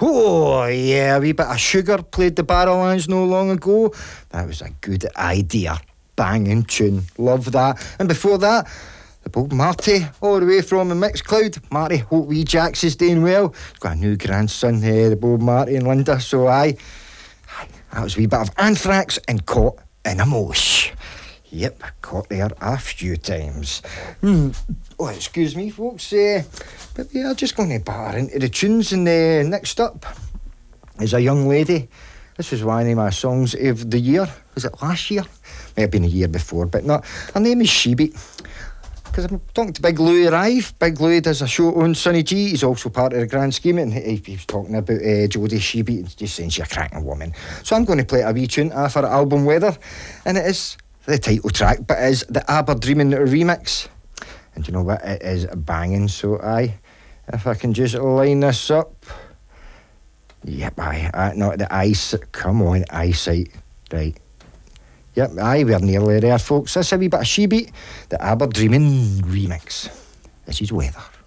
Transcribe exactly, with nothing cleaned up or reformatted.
Oh, yeah, a wee bit of Sugar played the Barrowlands no long ago. That was a good idea. Banging tune. Love that. And before that, the Bob Marty, all the way from the Mixcloud. Marty, hope wee Jax is doing well. He's got a new grandson, uh, the Bob Marty and Linda, so aye. aye. That was a wee bit of Anthrax and Caught in a Mosh. Yep, caught there a few times. Hmm. Oh, excuse me, folks. Uh, but we are just going to bar into the tunes. And uh, next up is a young lady. This was one of my songs of the year. Was it last year? May have been a year before, but not. Her name is Shebeat. Because I'm talking to Big Louie Rive. Big Louie does a show on Sonny G. He's also part of the Grand Scheme, and he, he was talking about uh, Jodie Shebeat and just saying she's a cracking woman. So I'm going to play a wee tune off her album Weather, and it is the title track, but it is the Aber Dreamin' remix. And you know what? It is banging, so aye. If I can just line this up. Yep, aye. aye not the eyes. Come on, eyesight. Right. Yep, aye, we're nearly there, folks. This is a wee bit of Shebeat, the Aber Dreamin' remix. This is Weather.